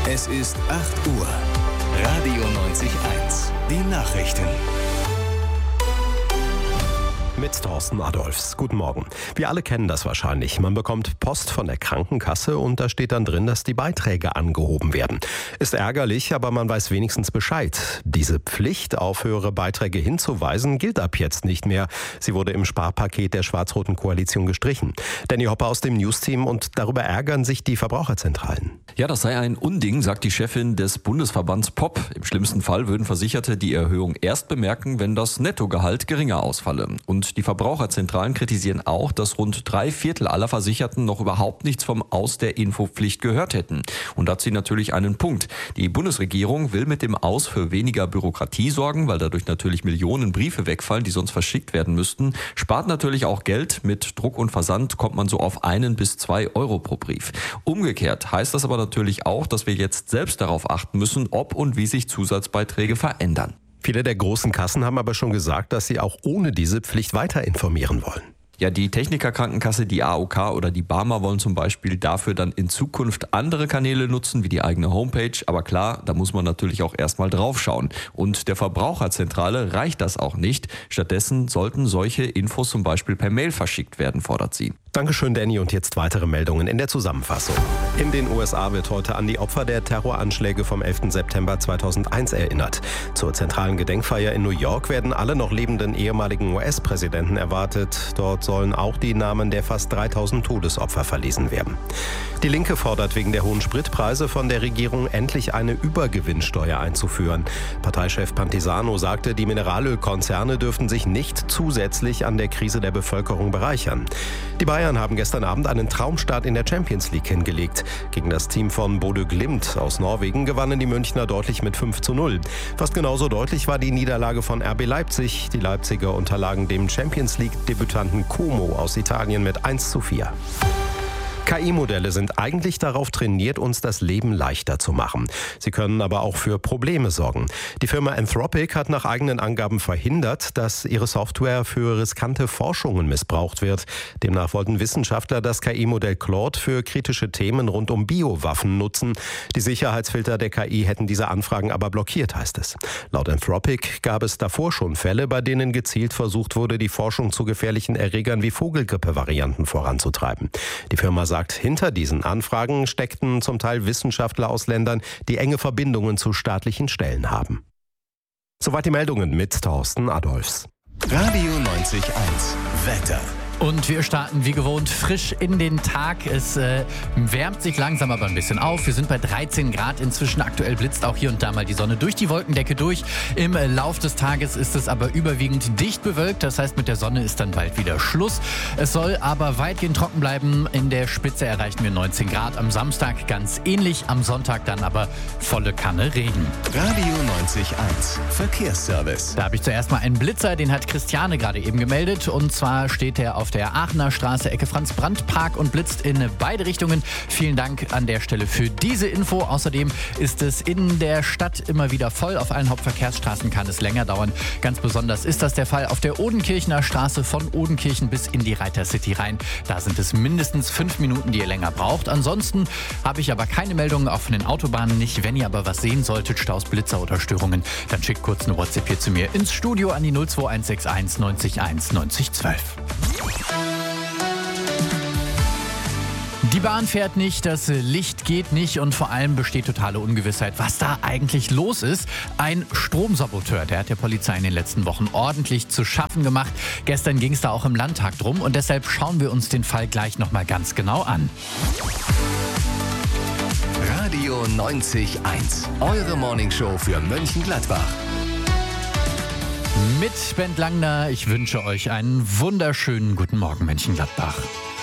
Es ist 8 Uhr. Radio 90.1. Die Nachrichten. Mit Thorsten Adolfs. Guten Morgen. Wir alle kennen das wahrscheinlich. Man bekommt Post von der Krankenkasse und da steht dann drin, dass die Beiträge angehoben werden. Ist ärgerlich, aber man weiß wenigstens Bescheid. Diese Pflicht, auf höhere Beiträge hinzuweisen, gilt ab jetzt nicht mehr. Sie wurde im Sparpaket der schwarz-roten Koalition gestrichen. Danny Hopper aus dem News-Team, und darüber ärgern sich die Verbraucherzentralen. Ja, das sei ein Unding, sagt die Chefin des Bundesverbands POP. Im schlimmsten Fall würden Versicherte die Erhöhung erst bemerken, wenn das Nettogehalt geringer ausfalle. Und die Verbraucherzentralen kritisieren auch, dass rund 3/4 aller Versicherten noch überhaupt nichts vom Aus der Infopflicht gehört hätten. Und da hat sie natürlich einen Punkt. Die Bundesregierung will mit dem Aus für weniger Bürokratie sorgen, weil dadurch natürlich Millionen Briefe wegfallen, die sonst verschickt werden müssten. Spart natürlich auch Geld. Mit Druck und Versand kommt man so auf 1 bis 2 Euro pro Brief. Umgekehrt heißt das aber natürlich auch, dass wir jetzt selbst darauf achten müssen, ob und wie sich Zusatzbeiträge verändern. Viele der großen Kassen haben aber schon gesagt, dass sie auch ohne diese Pflicht weiter informieren wollen. Ja, die Technikerkrankenkasse, die AOK oder die Barmer wollen zum Beispiel dafür dann in Zukunft andere Kanäle nutzen, wie die eigene Homepage. Aber klar, da muss man natürlich auch erstmal drauf schauen. Und der Verbraucherzentrale reicht das auch nicht. Stattdessen sollten solche Infos zum Beispiel per Mail verschickt werden, fordert sie. Dankeschön, Danny. Und jetzt weitere Meldungen in der Zusammenfassung. In den USA wird heute an die Opfer der Terroranschläge vom 11. September 2001 erinnert. Zur zentralen Gedenkfeier in New York werden alle noch lebenden ehemaligen US-Präsidenten erwartet. Dort sollen auch die Namen der fast 3000 Todesopfer verlesen werden. Die Linke fordert wegen der hohen Spritpreise von der Regierung endlich eine Übergewinnsteuer einzuführen. Parteichef Pantisano sagte, die Mineralölkonzerne dürften sich nicht zusätzlich an der Krise der Bevölkerung bereichern. Die Bayern haben gestern Abend einen Traumstart in der Champions League hingelegt. Gegen das Team von Bodø Glimt aus Norwegen gewannen die Münchner deutlich mit 5:0. Fast genauso deutlich war die Niederlage von RB Leipzig. Die Leipziger unterlagen dem Champions League-Debütanten Como aus Italien mit 1:4. KI-Modelle sind eigentlich darauf trainiert, uns das Leben leichter zu machen. Sie können aber auch für Probleme sorgen. Die Firma Anthropic hat nach eigenen Angaben verhindert, dass ihre Software für riskante Forschungen missbraucht wird. Demnach wollten Wissenschaftler das KI-Modell Claude für kritische Themen rund um Biowaffen nutzen. Die Sicherheitsfilter der KI hätten diese Anfragen aber blockiert, heißt es. Laut Anthropic gab es davor schon Fälle, bei denen gezielt versucht wurde, die Forschung zu gefährlichen Erregern wie Vogelgrippe-Varianten voranzutreiben. Die Firma sagt, hinter diesen Anfragen steckten zum Teil Wissenschaftler aus Ländern, die enge Verbindungen zu staatlichen Stellen haben. Soweit die Meldungen mit Thorsten Adolfs. Radio 90.1. Wetter. Und wir starten wie gewohnt frisch in den Tag. Es wärmt sich langsam aber ein bisschen auf. Wir sind bei 13 Grad. Inzwischen aktuell blitzt auch hier und da mal die Sonne durch die Wolkendecke durch. Im Lauf des Tages ist es aber überwiegend dicht bewölkt. Das heißt, mit der Sonne ist dann bald wieder Schluss. Es soll aber weitgehend trocken bleiben. In der Spitze erreichen wir 19 Grad. Am Samstag ganz ähnlich. Am Sonntag dann aber volle Kanne Regen. Radio 90.1. Verkehrsservice. Da habe ich zuerst mal einen Blitzer. Den hat Christiane gerade eben gemeldet. Und zwar steht er auf der Aachener Straße, Ecke Franz-Brandt-Park und blitzt in beide Richtungen. Vielen Dank an der Stelle für diese Info. Außerdem ist es in der Stadt immer wieder voll. Auf allen Hauptverkehrsstraßen kann es länger dauern. Ganz besonders ist das der Fall auf der Odenkirchener Straße von Odenkirchen bis in die Reiter City rein. Da sind es mindestens 5 Minuten, die ihr länger braucht. Ansonsten habe ich aber keine Meldungen, auch von den Autobahnen nicht. Wenn ihr aber was sehen solltet, Staus, Blitzer oder Störungen, dann schickt kurz eine WhatsApp hier zu mir ins Studio an die 02161 90 1 90 12. Die Bahn fährt nicht, das Licht geht nicht und vor allem besteht totale Ungewissheit, was da eigentlich los ist. Ein Stromsaboteur, der hat der Polizei in den letzten Wochen ordentlich zu schaffen gemacht. Gestern ging es da auch im Landtag drum und deshalb schauen wir uns den Fall gleich nochmal ganz genau an. Radio 90.1. Eure Morningshow für Mönchengladbach. Mit Bent Langner, ich wünsche euch einen wunderschönen guten Morgen, Mönchengladbach.